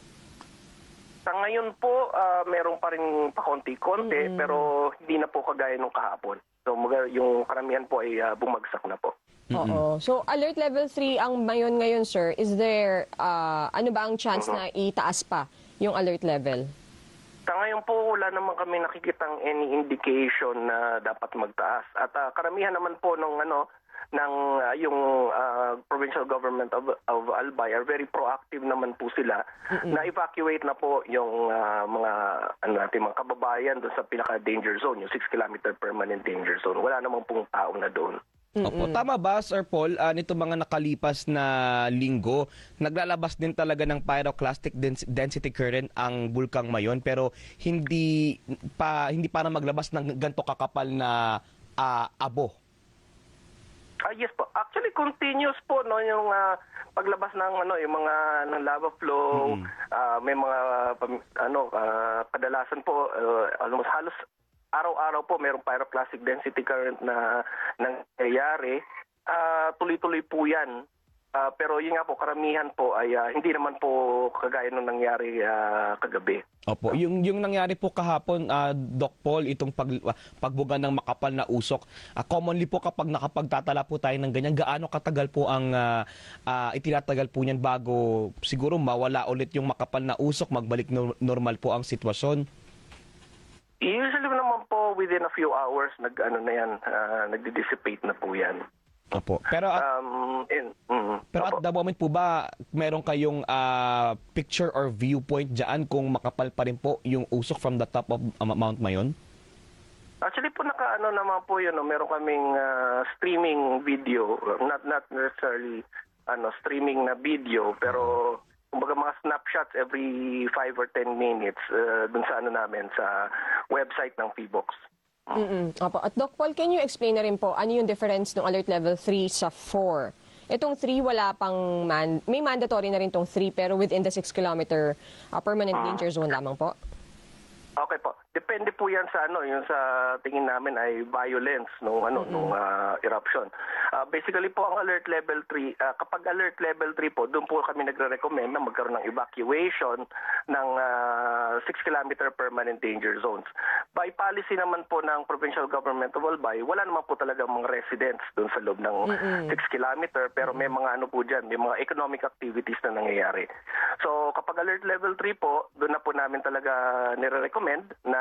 Sa ngayon po, ah, meron pa rin pakonti-konti pero hindi na po kagaya nung kahapon. So mga- yung karamihan po ay ah, bumagsak na po. Oo. So, alert level three ang mayon ngayon, sir. Is there, ah, ano ba ang chance na itaas pa yung alert level? Sa ngayon po, wala naman kami nakikitang any indication na dapat magtaas. At ah, karamihan naman po nung ano, ng ah, yung ah, provincial government of, of Albay are very proactive naman po sila na evacuate na po yung ah, mga ano natin mga kababayan doon sa pinaka danger zone, yung six kilometer permanent danger zone. Wala namang pong tao na doon. Opo. Tama ba, Sir Paul, ah, nito mga nakalipas na linggo, naglalabas din talaga ng pyroclastic dens- density current ang bulkang Mayon pero hindi pa hindi para maglabas ng ganto kakapal na ah, abo. Ah, yes po. Actually continuous po no yung ah, paglabas ng ano yung mga ng lava flow, ah, may mga pam- ano ah, kadalasan po uh, almost halos araw-araw po mayroong pyroclastic density current na nangyayari. Ah, tuloy-tuloy po 'yan. Ah, pero yun nga po karamihan po ay ah, hindi naman po kagaya nung nangyari ah, kagabi. Opo, yung yung nangyari po kahapon, ah, Doc Paul, itong pag, ah, pagbuga ng makapal na usok. Ah, commonly po kapag nakapagtatala po tayo ng ganyan, gaano katagal po ang ah, ah, itinatagal po niyan bago siguro mawala ulit yung makapal na usok, magbalik no- normal po ang sitwasyon? Usually naman po within a few hours nag ano na yan, ah, nagdi-dissipate na po 'yan. Opo. Pero at, Um, in, mm, pero opo. at the moment po ba meron kayong ah, picture or viewpoint diyan kung makapal pa rin po yung usok from the top of ah, Mount Mayon? Actually po naka-ano naman po yun, no? Meron kaming ah, streaming video, not not necessarily ano streaming na video, pero kumbaga mga snapshots every five or ten minutes uh, dun sa ano namin, sa website ng P B O X. Mm-mm. Opo. At Doc Paul, can you explain na rin po ano yung difference ng alert level three sa four? Itong three wala pang, man may mandatory na rin tong three pero within the six kilometer uh, permanent danger zone lamang po? Okay po. Depende po 'yan sa ano, yung sa tingin namin ay violence nung ano nung ah, eruption. Ah, basically po ang alert level three, ah, kapag alert level three po, doon po kami nagre-recommend na magkaroon ng evacuation ng ah, six kilometer permanent danger zones. By policy naman po ng provincial government of Albay, wala naman po talaga mga residents doon sa loob ng six kilometer pero may mga ano po diyan, may mga economic activities na nangyayari. So kapag alert level three po, doon na po namin talaga nire-recommend na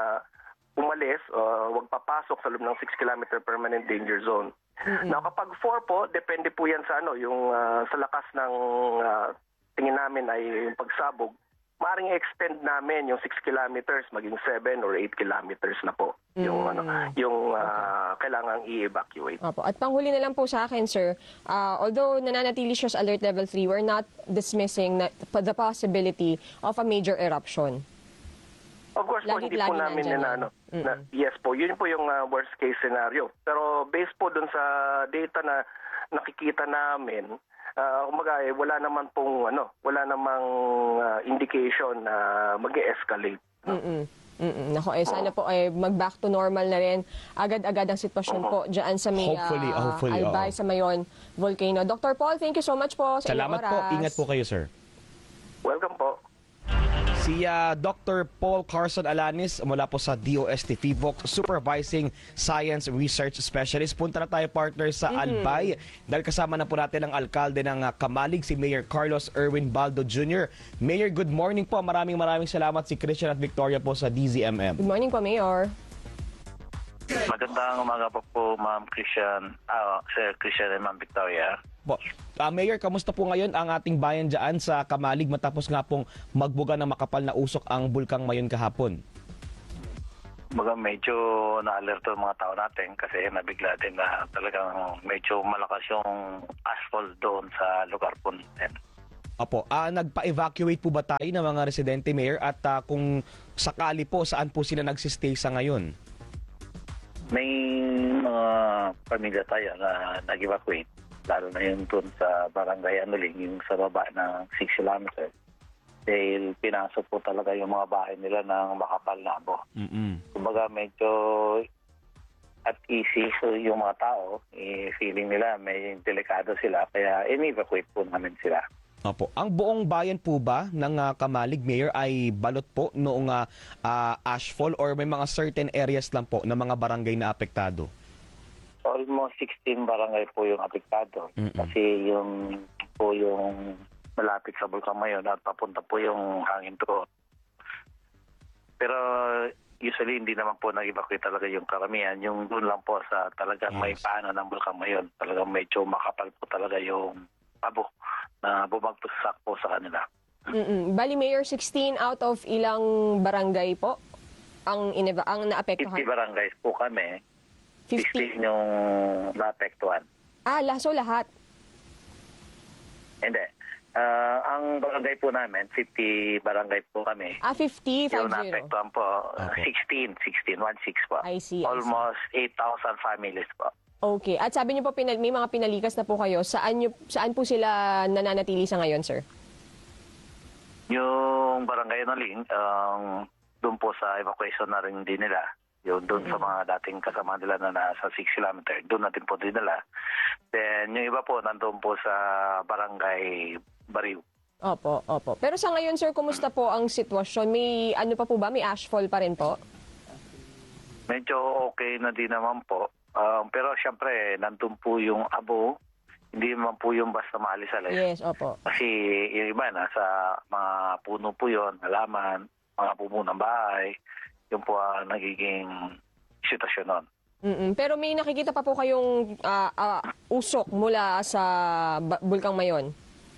umalis o wag papasok sa loob ng six kilometer permanent danger zone. Now kapag four po, depende po yan sa ano, yung ah, sa lakas ng ah, tingin namin ay yung pagsabog. Maaring extend namin yung six kilometers maging seven or eight kilometers na po yung ano yung ah, kailangang i-evacuate. Opo. At panghuli na lang po sa akin, sir, uh, although nananatili siya sa alert level three, we're not dismissing na, the possibility of a major eruption. Of course po, Lagi- hindi po lagi namin nandyan na, yan. ano, na, yes po, yun po yung ah, worst case scenario. Pero based po dun sa data na nakikita namin, uh, kumaga, eh, wala naman pong ano, wala namang uh, indication na mag-escalate. No? Mm-mm. Mm-mm. Nako, eh, sana po eh, mag-back to normal na rin agad-agad ang sitwasyon po dyan sa may Hopefully, ah, hopefully, Albay, oo. sa Mayon Volcano. doctor Paul, thank you so much po sa Salamat inyong po. oras. Ingat po kayo, sir. Welcome po. Si uh, Doctor Paul Carson Alanis mula po sa D O S T PHIVOLCS Supervising Science Research Specialist. Punta na tayo, partner, sa Albay dahil kasama na po natin ang alkalde ng uh, Kamalig, si Mayor Carlos Erwin Baldo Junior Mayor, good morning po. Maraming maraming salamat si Christian at Victoria po sa D Z M M. Good morning po, Mayor. Magandang umaga po po, Ma'am Christian, ah, Sir Christian and Ma'am Victoria. Po. Uh, Mayor, kamusta po ngayon ang ating bayan dyan sa Kamalig matapos nga pong magbuga ng makapal na usok ang Bulkang Mayon kahapon? Baga medyo na-alerto ang mga tao natin kasi nabigla din na talagang medyo malakas yung asphalt doon sa lugar po natin. Opo, ah, nagpa-evacuate po ba tayo ng mga residente, Mayor? At ah, kung sakali po, saan po sila nagsistay sa ngayon? May mga pamilya tayo na nag-evacuate, lalo na yung doon sa Barangay Anuling, yung sa baba ng six kilometers. Dahil pinasok po talaga yung mga bahay nila ng makapal na abo. Mm-mm. Kumbaga medyo at easy so yung mga tao, eh, feeling nila may delikado sila, kaya in-evacuate po namin sila. Opo. Ang buong bayan po ba ng ah, Kamalig, Mayor, ay balot po noong ah, ah, ashfall or may mga certain areas lang po na mga barangay na apektado? Almost sixteen barangay po yung apektado. Mm-mm. Kasi yung po yung malapit sa Bulkang Mayon at papunta po yung hangin doon. Pero usually hindi naman po nag-evacuate talaga yung karamihan. Yung doon lang po sa talagang may Yes. paano ng Bulkang Mayon. Talagang medyo makapal po talaga yung abo na bumagpasak po sa kanila. Mm-mm. Bali, Mayor, sixteen out of ilang barangay po ang, ineva- ang fifty naapektuhan? barangays po kami. fifty. sixteen yung naapektuhan. Ah, laso lahat. Hindi. Ah, ang barangay po namin, fifty barangay po kami. Ah, fifty, five Yung zero. naapektuhan po, uh, Opo. sixteen, sixteen, one six po. I see, I see. Almost eight thousand families po. Okay. At sabi niyo po, pinal- may mga pinalikas na po kayo. Saan, niyo, saan po sila nananatili sa ngayon, sir? Yung barangay Naling, um, doon po sa evacuation na rin din nila. Yung doon sa mga dating kasama nila na nasa six kilometer, doon natin po dinala. Then yung iba po, nandun po sa barangay Bariw. Opo, opo. Pero sa ngayon, sir, kumusta po ang sitwasyon? May ano pa po ba? May ashfall pa rin po? Medyo okay na din naman po. Um, pero syempre, nandun po yung abo. Hindi naman po yung basta maalis-alis. Yes, opo. Kasi yung iba, nasa mga puno po yun, halaman, mga puno ng bahay. Yun po ang nagiging sitwasyon nun. Mm-mm. Pero may nakikita pa po kayong ah, ah, usok mula sa ba- Bulkang Mayon?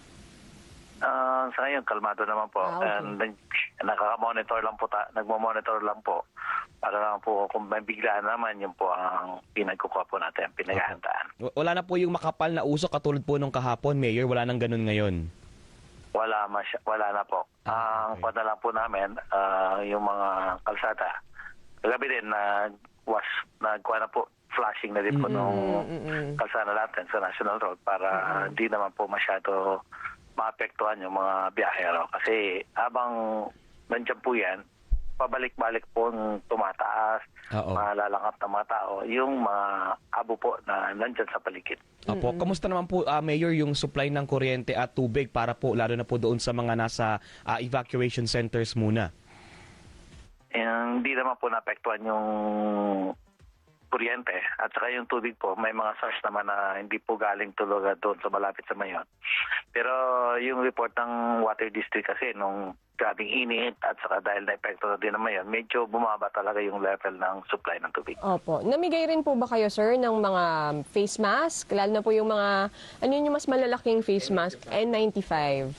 Ah, sa ngayon, kalmado naman po. Ah, okay. And nag- nakaka-monitor lang po, ta- nagmo-monitor lang po. Para lang po, kung may biglaan naman, yun po ang pinagkukuha po natin, pinaghahandaan. W- Wala na po yung makapal na usok katulad po nung kahapon, Mayor. Wala nang ganun ngayon. Wala, masya, wala na po. Ah, Ang okay. kwada lang po namin, ah, yung mga kalsada. Kagabi din, nag was nagkuha na po, flashing na din po nung Mm-mm. kalsada natin sa National Road para hindi naman po masyado maapektuhan yung mga biyahero. Kasi habang nandiyan po yan, pabalik-balik po ang tumataas, Oo. mga lalangap na mga tao, yung mga abo po na nandyan sa paligid. Opo. Kamusta naman po, ah, Mayor, yung supply ng kuryente at tubig para po, lalo na po doon sa mga nasa ah, evacuation centers muna? Eh, hindi naman po naapektuhan yung kuryente at saka yung tubig po, may mga source naman na hindi po galing talaga doon sa malapit sa Mayon. Pero yung report ng Water District kasi nung grabing init at saka dahil na-epekto na din ng Mayon, medyo bumaba talaga yung level ng supply ng tubig. Opo. Namigay rin po ba kayo, sir, ng mga face mask? Lalo na po yung mga, ano yun yung mas malalaking face mask? N ninety-five.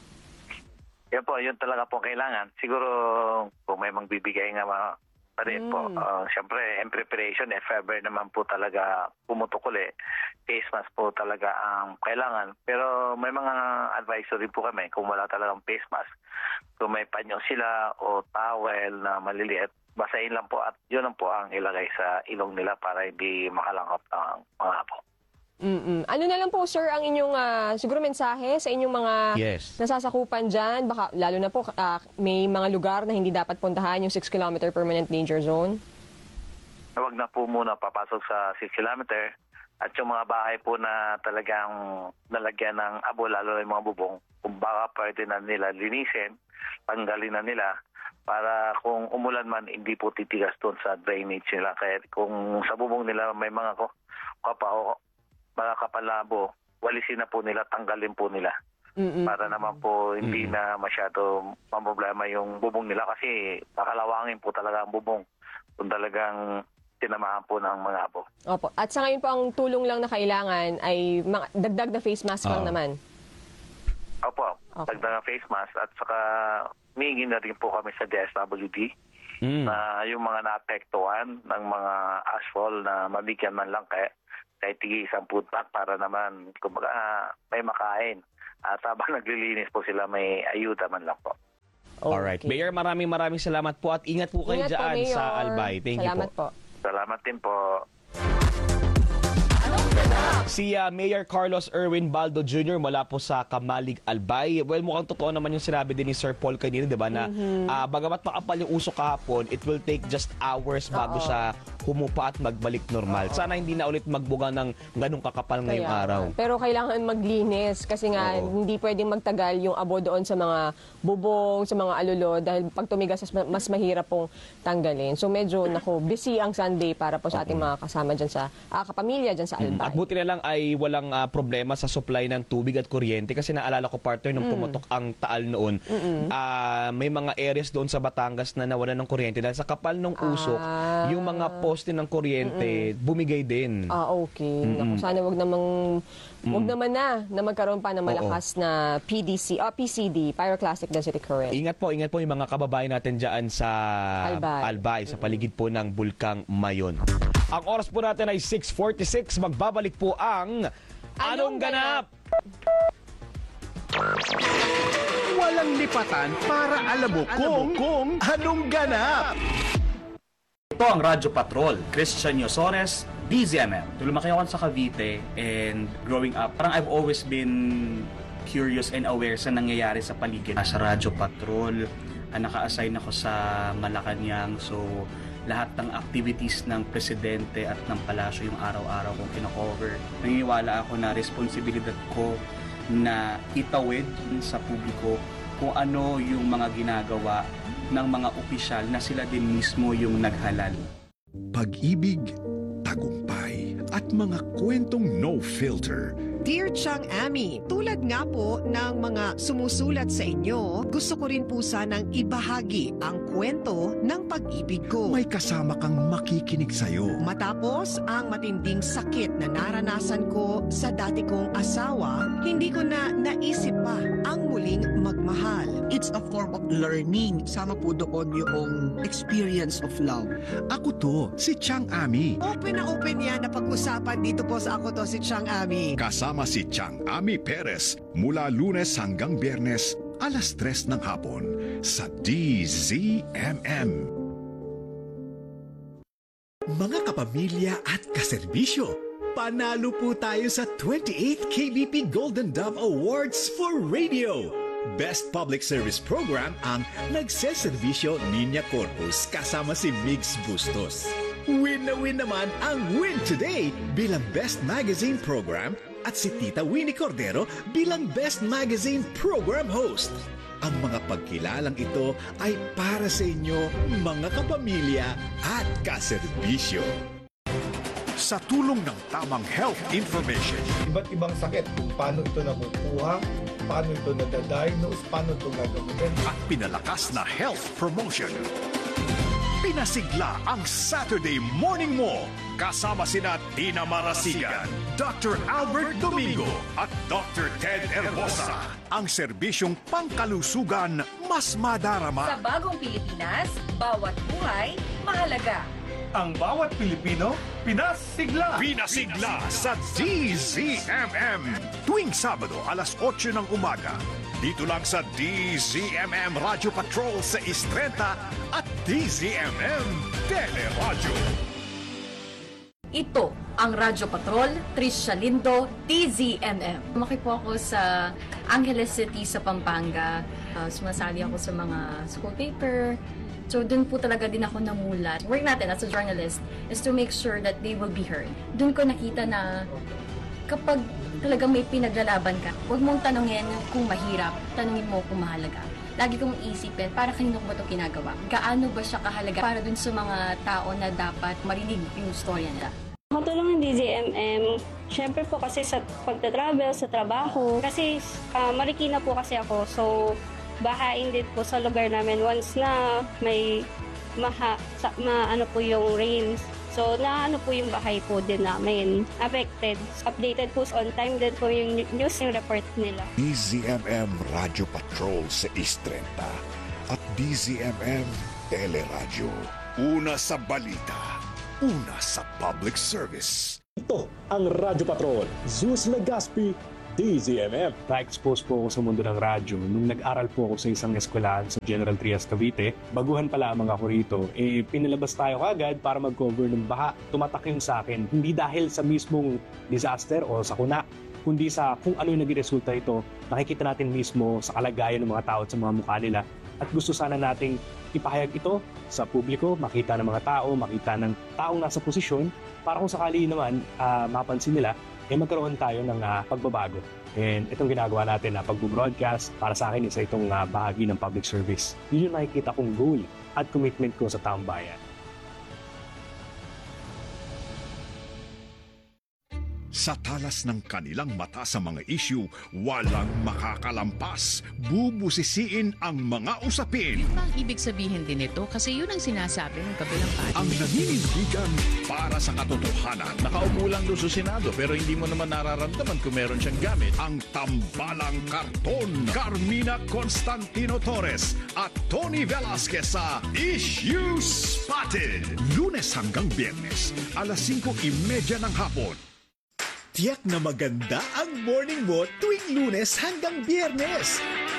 Yan po, yun talaga po kailangan. Siguro kung may magbibigay nga mga pa rin po. Uh, Siyempre, in preparation, if ever naman po talaga pumutok uli, face mask po talaga ang kailangan. Pero may mga advisory po kami kung wala talagang face mask. Kung may panyo sila o towel na maliliit, basahin lang po at yun lang po ang ilagay sa ilong nila para hindi makalangkap ang mga apo. Mm-mm. Ano na lang po, sir, ang inyong ah, siguro mensahe sa inyong mga Yes. nasasakupan dyan? Baka, lalo na po, ah, may mga lugar na hindi dapat puntahan yung six kilometer permanent danger zone. Huwag na po muna papasok sa six kilometer. At yung mga bahay po na talagang nalagyan ng abo, lalo na yung mga bubong, kung baka pwede na nila linisin, tanggalin na nila, para kung umulan man, hindi po titigas doon sa drainage nila. Kaya kung sa bubong nila may mga ko, kapao, mga kapalabo, walisin na po nila, tanggalin po nila. Mm-mm. Para naman po hindi na masyado mamroblema yung bubong nila kasi kakalawangin po talaga ang bubong kung talagang tinamaan po ng mga abo. Opo. At sa ngayon po, ang tulong lang na kailangan ay mga, dagdag na face mask lang Oo. naman. Opo, Okay. dagdag ng face mask at saka humingi na rin po kami sa D S W D Mm. na yung mga naapektuhan ng mga asphalt na mabigyan man lang kaya kahit tigi isang food pack para naman kumbaga ah, may makain. At habang naglilinis po sila may ayuda man lang po. Alright. Mayor, maraming maraming salamat po at ingat po kayo Ingat po, dyan Mayor. sa Albay. Thank Salamat you po. po. Salamat din po. Si uh, Mayor Carlos Erwin Baldo Junior mula po sa Kamalig, Albay. Well, mukhang totoo naman yung sinabi din ni Sir Paul kanina, di ba, na Mm-hmm. ah, bagamat makapal yung usok kahapon, it will take just hours bago Oo. siya humupa at magbalik normal. Sana hindi na ulit magbuga ng ganong kakapal ngayong Kaya, araw. Pero kailangan maglinis kasi nga Oo. hindi pwedeng magtagal yung abo doon sa mga bubong, sa mga alulo dahil pag tumigas mas, mas mahirap pong tanggalin. So medyo nako busy ang Sunday para po sa ating mga kasama dyan sa ah, kapamilya dyan sa Albay. At buti na lang ay walang ah, problema sa supply ng tubig at kuryente kasi naalala ko, partner, nung Mm. pumutok ang Taal noon, ah, may mga areas doon sa Batangas na nawalan ng kuryente dahil sa kapal ng usok, Ah. yung mga poste ng kuryente bumigay din. Ah, okay. Naku, sana wag namang wag naman na na magkaroon pa ng malakas na P D C, ah, P C D, Pyroclastic Density Current. Ingat po, ingat po yung mga kababayan natin dyan sa Albay. sa paligid po ng Bulkang Mayon. Ang oras po natin ay six forty-six. Magbabalik po ang Anong Ganap? Walang lipatan para alam mo kung, kung anong ganap. Ito ang Radyo Patrol, Christian Yosores, D Z M M. Lumaki ako sa Cavite and growing up, parang I've always been curious and aware sa nangyayari sa paligid. Sa Radyo Patrol, ah, naka-assign ako sa Malacanang, so lahat ng activities ng presidente at ng palasyo yung araw-araw kong kino-cover. Naniniwala ako na responsibilidad ko na itawid sa publiko kung ano yung mga ginagawa ng mga opisyal na sila din mismo yung naghalal. Pag-ibig, tagumpay, at mga kwentong no filter. Dear Chang Ami, tulad nga po ng mga sumusulat sa inyo, gusto ko rin po sanang ibahagi ang kwento ng pag-ibig ko. May kasama kang makikinig sa'yo. Matapos ang matinding sakit na naranasan ko sa dati kong asawa, hindi ko na naisip pa ang muling magmahal. It's a form of learning. Sama po doon yung experience of love. Ako to, si Chang Ami. Open na open yan na pag-usapan dito po sa Ako To Si Chang Ami. Kasama si Chang Ami Perez mula Lunes hanggang Biyernes, alas tres ng hapon sa D Z M M. Mga kapamilya at kaserbisyo, panalo po tayo sa twenty-eighth K B P Golden Dove Awards for Radio. Best Public Service Program ang Nagseservisyo Niña Corpus kasama si Migs Bustos. Win na win naman ang Win Today bilang Best Magazine Program at si Tita Winnie Cordero bilang Best Magazine Program Host. Ang mga pagkilalang ito ay para sa inyo, mga kapamilya at kaserbisyo. Sa tulong ng tamang health information, Iba't ibang sakit, kung paano ito nakukuha, paano ito nadadiagnose, paano ito gagamitin. at pinalakas na health promotion. Pinasigla ang Saturday Morning Mo kasama sina Tina Marasigan, Doctor Albert Domingo at Doctor Ted Herbosa. Ang serbisyong pangkalusugan mas madarama. Sa bagong Pilipinas, bawat buhay mahalaga. Ang bawat Pilipino, pinasigla! Pinasigla sa D Z M M tuwing Sabado alas otso ng umaga. Dito lang sa D Z M M Radio Patrol sa Istrenta at D Z M M Teleradyo. Ito ang Radyo Patrol, Trisha Lindo, D Z M M. Lumaki po ako sa Angeles City sa Pampanga. Uh, sumasali ako sa mga school paper. So dun po talaga din ako namulat. Work natin as a journalist is to make sure that they will be heard. Dun ko nakita na kapag talagang may pinaglalaban ka, huwag mong tanungin kung mahirap, tanungin mo kung mahalaga. Lagi kong isipin, para kanino ko ba ito ginagawa? Gaano ba siya kahalaga para dun sa mga tao na dapat marinig yung storya nila? Matulong ng D Z M M, syempre po kasi sa pagta-travel, sa trabaho, kasi uh, Marikina po kasi ako, so bahain din po sa lugar namin once na may maha, sa, ma, ano po yung rains. So, na ano po yung bahay po din namin affected. Updated po on time din po yung news yung report nila. D Z M M Radio Patrol sa East thirty at D Z M M Teleradyo. Una sa balita, una sa public service. Ito ang Radyo Patrol. Zeus Legaspi, D Z M M. Na-expose po ako sa mundo ng radyo nung nag-aral po ako sa isang eskwelahan sa General Trias, Cavite. Baguhan pa lamang ako rito, eh pinalabas tayo kagad para mag-cover ng baha. Tumatak yun sa akin, hindi dahil sa mismong disaster o sakuna, kundi sa kung ano yung naging resulta ito. Nakikita natin mismo sa kalagayan ng mga tao at sa mga mukha nila. At gusto sana nating ipahayag ito sa publiko, makita ng mga tao, makita ng taong nasa posisyon, para kung sakali naman uh, mapansin nila, eh magkaroon tayo ng uh, pagbabago. And itong ginagawa natin na uh, pag-broadcast, para sa akin isa itong uh, bahagi ng public service. Yun yung nakikita kong goal at commitment ko sa taong bayan. Sa talas ng kanilang mata sa mga issue, walang makakalampas. Bubusisiin ang mga usapin. Yun bang ibig sabihin din ito? Kasi yun ang sinasabi ng kabilang party. Ang naninindigan para sa katotohanan. Nakaupo lang doon sa Senado pero hindi mo naman nararamdaman kung meron siyang gamit. Ang tambalang karton. Carmina Constantino Torres at Tony Velasquez sa Issue Spotted. Lunes hanggang Biyernes, alas singko trenta ng hapon. Tiyak na maganda ang morning mo tuwing Lunes hanggang Biyernes.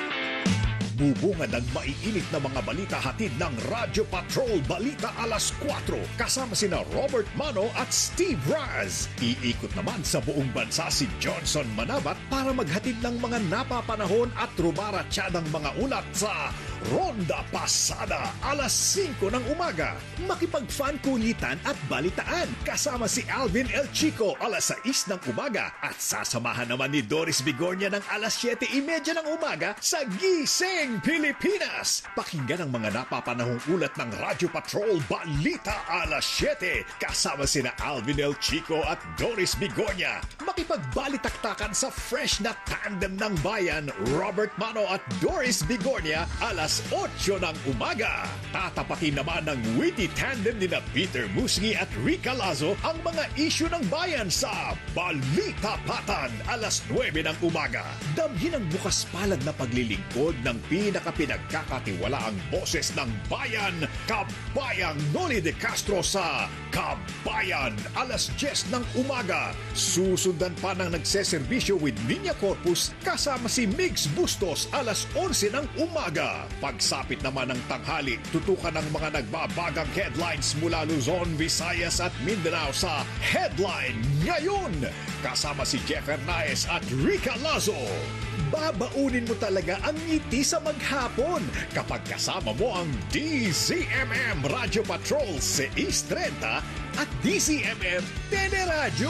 Bubungad ang maiinit na mga balita hatid ng Radyo Patrol Balita alas kwatro kasama sina Robert Mano at Steve Raz. Iikot naman sa buong bansa si Johnson Manabat para maghatid ng mga napapanahon at rubaratsyadang mga ulat sa Ronda Pasada alas singko ng umaga. Makipag-fan kulitan at balitaan kasama si Alvin El Chico alas sais ng umaga at sasamahan naman ni Doris Bigornia ng alas siyete trenta ng umaga sa Gising Pilipinas. Pakinggan ang mga napapanahong ulat ng Radyo Patrol Balita alas siyete kasama sina Alvin El Chico at Doris Bigornia. Makipagbalitaktakan sa fresh na tandem ng bayan, Robert Mano at Doris Bigornia alas otso ng umaga. Tatapatin naman ng witty tandem ni na Peter Musngi at Rica Lazo ang mga issue ng bayan sa Balita Patan alas nuwebe ng umaga. Damhin ang bukas palad na paglilingkod ng pinakapinagkakatiwalaang boses ng bayan, Kabayang Noli de Castro sa Kabayan alas diyes ng umaga. Susundan pa ng nagseserbisyo with Niña Corpus kasama si Migs Bustos alas onse ng umaga. Pagsapit naman ng tanghali, tutukan ng mga nagbabagang headlines mula Luzon, Visayas at Mindanao sa Headline Ngayon. Kasama si Jeff Hernaez at Rica Lazo. Babaunin mo talaga ang ngiti sa maghapon kapag kasama mo ang D Z M M Radio Patrol sa East thirty at D Z M M Teleradyo.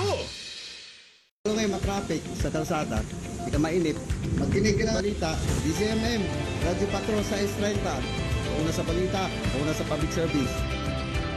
Kung may matraffic sa kalsada, hindi ka mainip, magkinig ka ng balita, D Z M M, Radio Patrol sa East thirty. Una sa balita, una sa public service.